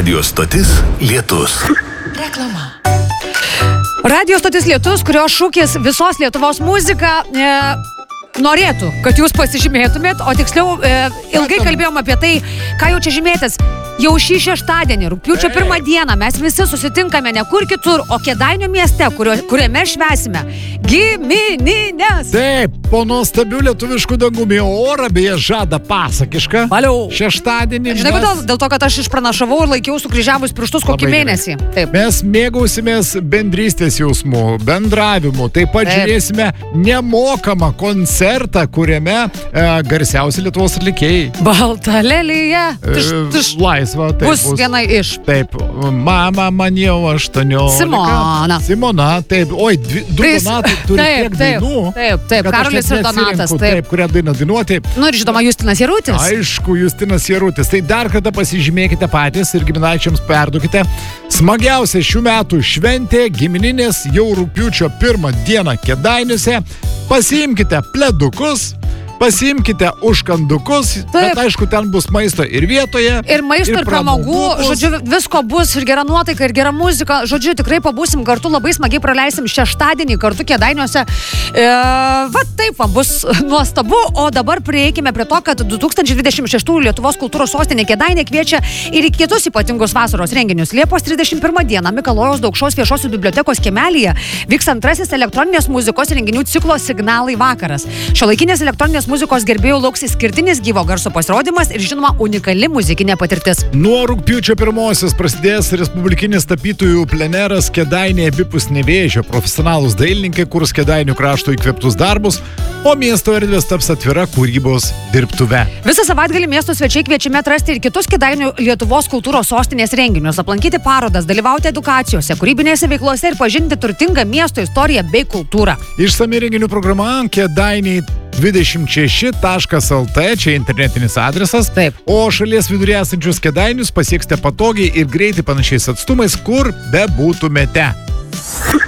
Radio stotis Lietus. Reklama. Radio stotis Lietus, kurio šūkis visos Lietuvos muzika norėtų, kad jūs pasižymėtumėt, o tiksliau ilgai kalbėjom apie tai, ką jau čia žymėtis. Jau šį šeštadienį, rugpjūčio 1 dieną, mes visi susitinkame ne kur kitur, o Kėdainių mieste, kuriame švęsime giminines. Taip, po nuostabių lietuviškų dangumi orą beje žada pasakišką. Valiau. Žinai, Šeštadienį. kodėl? Dėl to, kad aš išpranašavau ir laikiau sukryžiavus pirštus kokį mėnesį. Taip. Mes mėgausimės bendrystės jausmų, bendravimu. Taip pat žiūrėsime nemokamą koncertą, kuriame garsiausi Lietuvos atlikėjai. Balta lelija. Laisva. Taip, bus viena iš. Taip, mama man jau 18. Simona, taip. Oi, du Donatai turi tiek dainų. Taip, Karolis ir Donatas. Taip, kurią dainą dainuoti. Nu ir žinoma, Justinas Jarutis. Aišku, Justinas Jarutis. Tai dar kartą pasižymėkite patys ir giminaičiams perduokite. Smagiausia šių metų šventė gimininės jau rugpjūčio 1 dieną Kėdainiuose. Pasiimkite pledukus, pasiimkite užkandukus, bet aišku, ten bus maisto ir vietoje. Ir maisto, ir pramogų, žodžiu, visko bus, ir gera nuotaika, ir gera muzika. Žodžiu, tikrai pabūsim kartu, labai smagiai praleisim šeštadienį kartu Kėdainiuose. Taip, bus nuostabu, o dabar prieikime prie to, kad 2026 Lietuvos kultūros sostinė Kėdainiai kviečia ir į kitus ypatingus vasaros renginius. Liepos 31 dieną Mikalojaus Daukšos viešosios bibliotekos kiemelyje vyks antrasis elektroninės muzikos renginių ciklo Signalai vakaras. Šiuolaikinės elektroninės muzikos gerbėjų lauks išskirtinis gyvo garso pasirodymas ir žinoma unikali muzikinė patirtis. Nuo rugpjūčio 1 prasidės respublikinis tapytojų pleneras Kėdainiai abipus Nevėžio. Profesionalūs dailininkai kurs Kėdainių krašto įkvėptus darbus, o miesto erdvės taps atvira kūrybos dirbtuve. Visą savaitgalį miesto svečiai kviečiami atrasti ir kitus Kėdainių Lietuvos kultūros sostinės renginius, aplankyti parodas, dalyvauti edukacijose, kūrybinėse veiklose ir pažinti turtingą miesto istoriją bei kultūrą. Išsami renginių programa Kėdainiai26.lt, čia internetinis adresas. Taip. O šalies vidurį esančius Kėdainius pasieksite patogiai ir greitai panašiais atstumais, kur bebūtumėte.